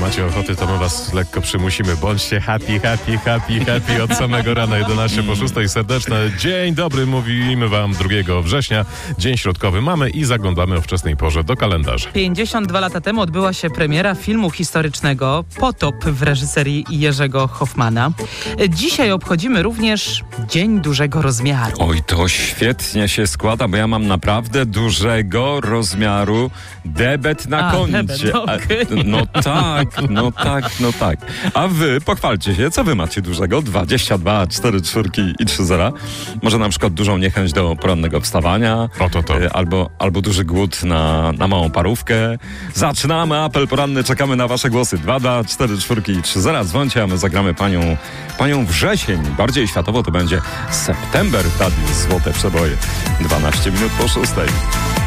macie ochoty, to my was lekko przymusimy. Bądźcie happy od samego rana. 11 po 6. Serdeczne dzień dobry, mówimy wam 2 września. Dzień środkowy mamy i zaglądamy o wczesnej porze do kalendarza. 52 lata temu odbyła się premiera filmu historycznego Potop w reżyserii Jerzego Hoffmana. Dzisiaj obchodzimy również Dzień Dużego Rozmiaru. Oj, to świetnie się składa, bo ja mam naprawdę dużego rozmiaru debet na koncie. Debet, okay. No tak. A wy pochwalcie się, co wy macie dużego? 22, 4 czwórki i 3 zera. Może na przykład dużą niechęć do porannego wstawania. Albo duży głód na małą parówkę. Zaczynamy apel poranny, czekamy na wasze głosy. 2, 4 czwórki i 3 zera. Dzwońcie, a my zagramy panią wrzesień. Bardziej światowo to będzie september w Radiu Złote Przeboje. 12 minut po 6.